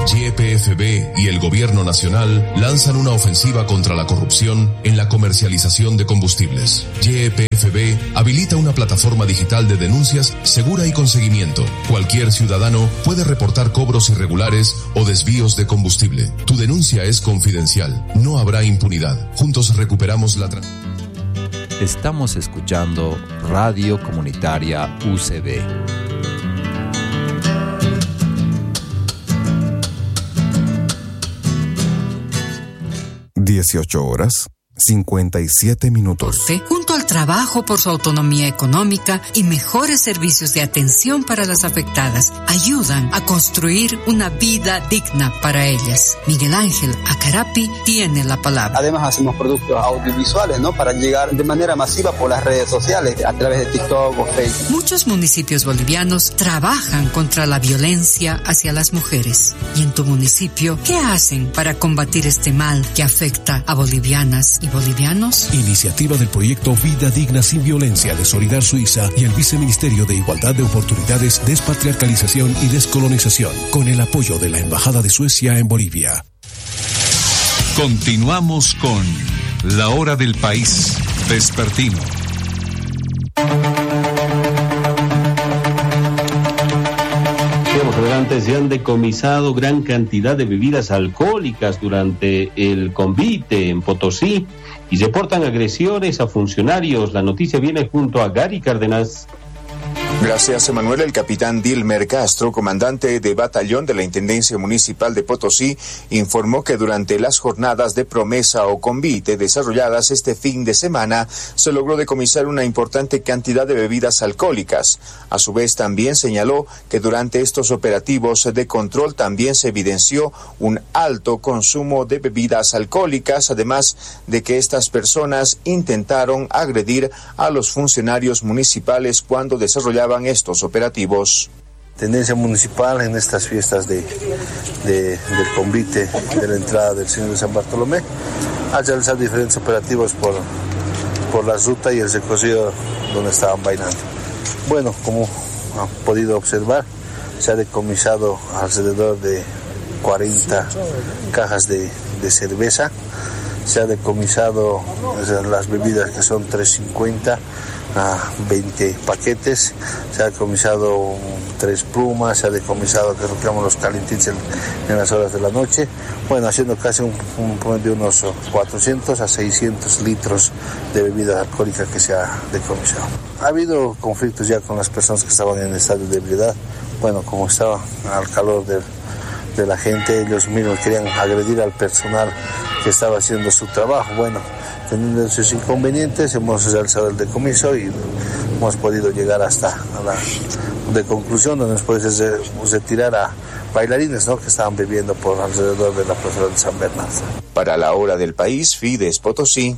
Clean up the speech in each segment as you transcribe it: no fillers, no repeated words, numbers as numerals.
YPFB y el Gobierno Nacional lanzan una ofensiva contra la corrupción en la comercialización de combustibles. YPFB habilita una plataforma digital de denuncias segura y con seguimiento. Cualquier ciudadano puede reportar cobros irregulares o desvíos de combustible. Tu denuncia es confidencial. No habrá impunidad. Juntos recuperamos la Estamos escuchando Radio Comunitaria UCB. 18:57. Junto al trabajo por su autonomía económica y mejores servicios de atención para las afectadas, ayudan a construir una vida digna para ellas. Miguel Ángel Acarapi tiene la palabra. Además hacemos productos audiovisuales, ¿no? Para llegar de manera masiva por las redes sociales, a través de TikTok o Facebook. Muchos municipios bolivianos trabajan contra la violencia hacia las mujeres. ¿Y en tu municipio qué hacen para combatir este mal que afecta a bolivianas y bolivianos? Iniciativa del proyecto Vida Digna Sin Violencia de Solidar Suiza y el Viceministerio de Igualdad de Oportunidades, Despatriarcalización y Descolonización, con el apoyo de la Embajada de Suecia en Bolivia. Continuamos con La Hora del País Vespertino. Adelante, se han decomisado gran cantidad de bebidas alcohólicas durante el convite en Potosí y se portan agresiones a funcionarios. La noticia viene junto a Gary Cárdenas. Gracias, Emanuel. El capitán Dilmer Castro, comandante de batallón de la Intendencia Municipal de Potosí, informó que durante las jornadas de promesa o convite desarrolladas este fin de semana, se logró decomisar una importante cantidad de bebidas alcohólicas. A su vez, también señaló que durante estos operativos de control también se evidenció un alto consumo de bebidas alcohólicas, además de que estas personas intentaron agredir a los funcionarios municipales cuando desarrollaban estos operativos. Tendencia municipal en estas fiestas del convite de la entrada del Señor de San Bartolomé ha realizado diferentes operativos por la ruta y el recorrido donde estaban bailando. Bueno, como han podido observar, se ha decomisado alrededor de 40 cajas de cerveza, se ha decomisado las bebidas que son 350 a 20 paquetes, se ha decomisado 3 plumas, se ha decomisado los calentitos en las horas de la noche, bueno, haciendo casi un promedio de unos 400 a 600 litros de bebida alcohólica que se ha decomisado. Ha habido conflictos ya con las personas que estaban en estado de ebriedad, bueno, como estaba al calor de la gente, ellos mismos querían agredir al personal que estaba haciendo su trabajo, bueno, teniendo esos inconvenientes, hemos realizado el decomiso y hemos podido llegar hasta la conclusión donde nos puede retirar a bailarines, ¿no?, que estaban bebiendo por alrededor de la plaza de San Bernardo. Para La Hora del País, Fides Potosí.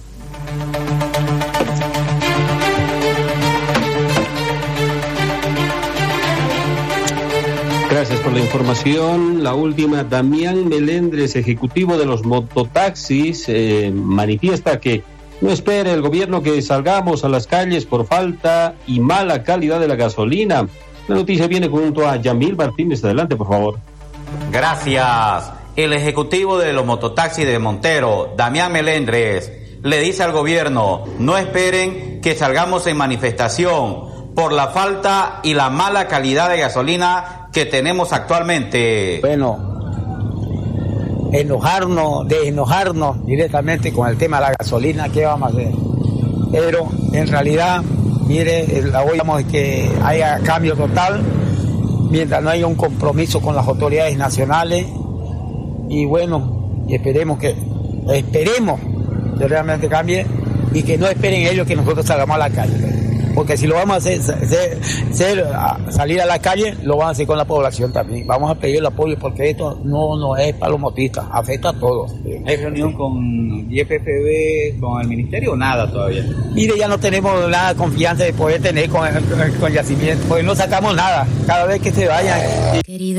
Gracias por la información. La última, Damián Melendres, ejecutivo de los mototaxis, manifiesta que no espera el gobierno que salgamos a las calles por falta y mala calidad de la gasolina. La noticia viene junto a Yamil Martínez. Adelante, por favor. Gracias. El ejecutivo de los mototaxis de Montero, Damián Melendres, le dice al gobierno, no esperen que salgamos en manifestación por la falta y la mala calidad de gasolina que tenemos actualmente. Bueno, enojarnos directamente con el tema de la gasolina, ¿qué vamos a hacer? Pero en realidad, mire, la es que haya cambio total, mientras no haya un compromiso con las autoridades nacionales, y bueno, y esperemos que realmente cambie, y que no esperen ellos que nosotros salgamos a la calle. Porque si lo vamos a hacer, salir a la calle, lo van a hacer con la población también. Vamos a pedir el apoyo porque esto no es para los motistas, afecta a todos. ¿Hay reunión con YPFB, con el ministerio o nada todavía? Mire, ya no tenemos nada de confianza de poder tener con Yacimiento, porque no sacamos nada. Cada vez que se vayan.